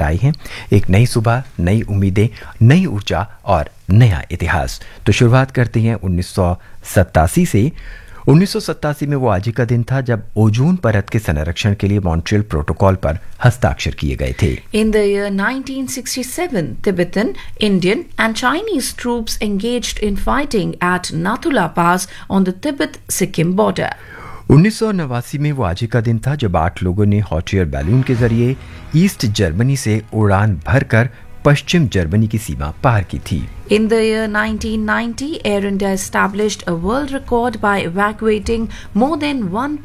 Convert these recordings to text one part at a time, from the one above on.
आई हैं। एक नई सुबह, नई उम्मीदें, नई ऊर्जा और नया इतिहास। तो शुरुआत करते हैं 1987 से। 1987 में वो आज ही का दिन था जब ओजोन परत के संरक्षण के लिए मॉन्ट्रियल प्रोटोकॉल पर हस्ताक्षर किए गए थे। In the year 1967, Tibetan, Indian and Chinese troops engaged in fighting at Nathula Pass on the Tibet-Sikkim border. 1989 में वो आज ही का दिन था जब 8 लोगों ने हॉट एयर बैलून के जरिए ईस्ट जर्मनी से उड़ान भरकर पश्चिम जर्मनी की सीमा पार की थी। In the year 1990, Air India established a world record by evacuating more than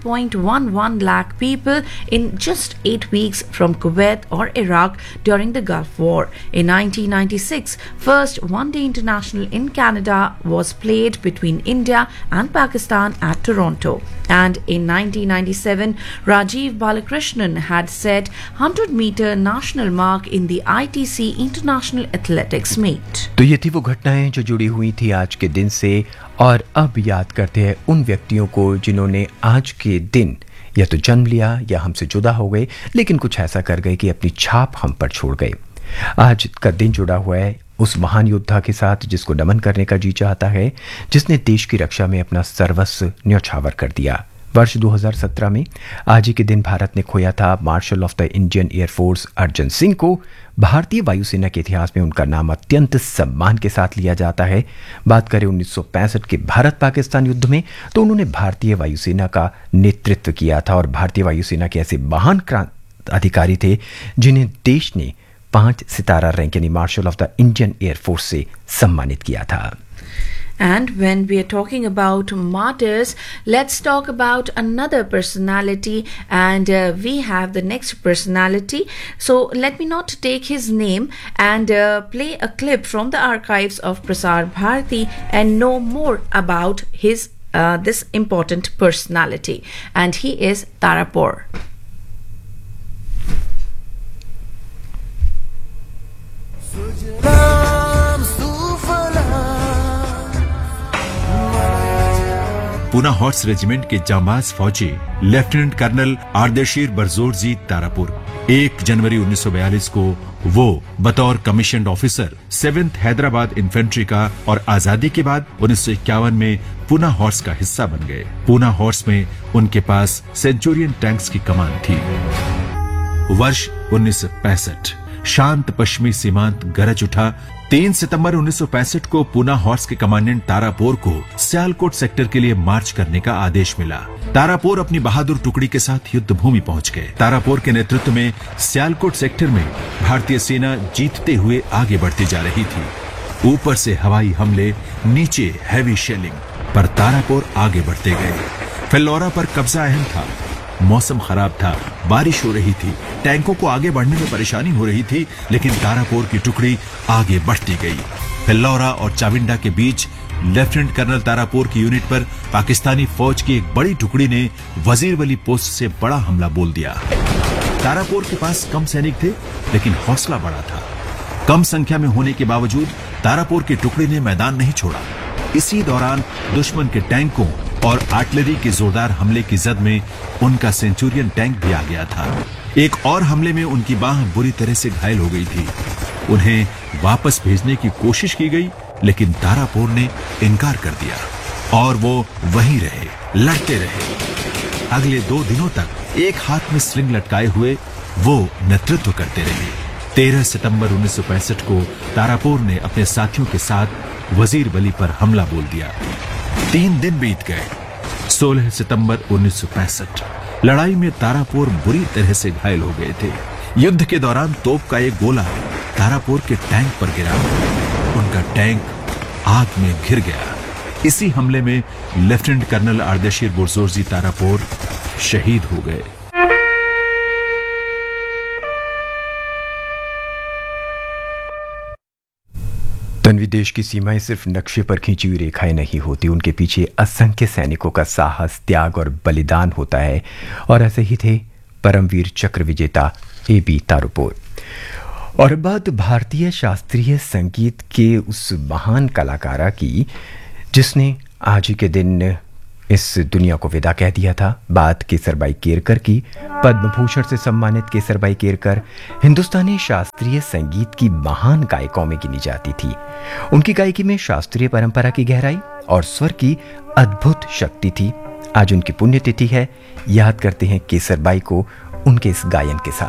1.11 lakh people in just 8 weeks from Kuwait or Iraq during the Gulf War. In 1996, first one-day international in Canada was played between India and Pakistan at Toronto. And in 1997, Rajiv Balakrishnan had set 100-meter national mark in the ITC International Athletics meet. तो ये थी वो घटनाएं जो जुड़ी हुई थी आज के दिन से। और अब याद करते हैं उन व्यक्तियों को जिन्होंने आज के दिन या तो जन्म लिया या हमसे जुदा हो गए, लेकिन कुछ ऐसा कर गए कि अपनी छाप हम पर छोड़ गए। आज का दिन जुड़ा हुआ है उस महान योद्धा के साथ जिसको नमन करने का जी चाहता है, जिसने देश की रक्षा में अपना सर्वस्व न्यौछावर कर दिया। वर्ष 2017 में आज ही के दिन भारत ने खोया था marshal of the Indian air force Arjan Singh को। भारतीय वायुसेना के इतिहास में उनका नाम अत्यंत सम्मान के साथ लिया जाता है। बात करें 1965 के भारत पाकिस्तान युद्ध में, तो उन्होंने भारतीय वायुसेना का नेतृत्व किया था और भारतीय वायुसेना के ऐसे महान अधिकारी थे जिन्हें देश ने 5 सितारा रैंक यानी marshal of the Indian air force से सम्मानित किया था। And when we are talking about martyrs, let's talk about another personality, and we have the next personality. So let me not take his name and play a clip from the archives of Prasar Bharati and know more about his this important personality. And he is Tarapur. Poona horse regiment के जांबाज फौजी lieutenant colonel Ardeshir बरजोरजी Tarapur 1 जनवरी 1942 को वो बतौर commissioned officer 7th Hyderabad infantry का और आजादी के बाद 1951 में पूना हॉर्स का हिस्सा बन गए। पूना हॉर्स में उनके पास सेंचुरियन टैंक्स की कमान थी। वर्ष 1965 शांत पश्चिमी सीमांत गरज उठा। 3 सितंबर 1965 को पूना हॉर्स के कमांडेंट तारापुर को सियालकोट सेक्टर के लिए मार्च करने का आदेश मिला। तारापुर अपनी बहादुर टुकड़ी के साथ युद्ध भूमि पहुंच गए। तारापुर के नेतृत्व में सियालकोट सेक्टर में भारतीय सेना जीतते हुए आगे बढ़ती जा रही थी। ऊपर से हवाई हमले, नीचे हैवी शेलिंग, पर तारापुर आगे बढ़ते गए। फिल्लौरा पर कब्जा अहम था। मौसम खराब था, बारिश हो रही थी, टैंकों को आगे बढ़ने में परेशानी हो रही थी, लेकिन तारापुर की टुकड़ी आगे बढ़ती गई। फिल्लौरा और चाविंडा के बीच लेफ्टिनेंट कर्नल तारापुर की यूनिट पर पाकिस्तानी फौज की एक बड़ी टुकड़ी ने वजीरवली पोस्ट से बड़ा हमला बोल दिया। तारापुर के पास कम सैनिक थे, लेकिन हौसला बड़ा था। कम संख्या में होने के बावजूद तारापुर की टुकड़ी ने मैदान नहीं छोड़ा। इसी दौरान दुश्मन के टैंकों और आर्टिलरी के जोरदार हमले की जद में उनका सेंचुरियन टैंक भी आ गया था। एक और हमले में उनकी बांह बुरी तरह से घायल हो गई थी। उन्हें वापस भेजने की कोशिश की गई, लेकिन तारापुर ने इनकार कर दिया और वो वहीं रहे, लड़ते रहे। अगले 2 दिनों तक एक हाथ में स्लिंग लटकाए हुए वो नेतृत्व करते रहे। 13 सितंबर 1965 को तारापुर ने अपने साथियों के साथ वजीरवली पर हमला बोल दिया। 3 दिन बीत गए। 16 सितंबर 1965 लड़ाई में तारापुर बुरी तरह से घायल हो गए थे। युद्ध के दौरान तोप का एक गोला तारापुर के टैंक पर गिरा। उनका टैंक आग में घिर गया। इसी हमले में लेफ्टिनेंट कर्नल आर्देशीर बरजोरजी तारापुर शहीद हो गए। तन्वी, देश की सीमाएं सिर्फ नक्शे पर खींची हुई रेखाएं नहीं होती, उनके पीछे असंख्य सैनिकों का साहस, त्याग और बलिदान होता है। और ऐसे ही थे परमवीर चक्र विजेता A.B. तारापुर। और बात भारतीय शास्त्रीय संगीत के उस महान कलाकारा की जिसने आज ही के दिन इस दुनिया को विदा कह दिया था। बात केसरबाई केरकर की। पद्म भूषण से सम्मानित केसरबाई केरकर हिंदुस्तानी शास्त्रीय संगीत की महान गायकों में गिनी जाती थी। उनकी गायकी में शास्त्रीय परंपरा की गहराई और स्वर की अद्भुत शक्ति थी। आज उनकी पुण्यतिथि है। याद करते हैं केसरबाई को उनके इस गायन के साथ।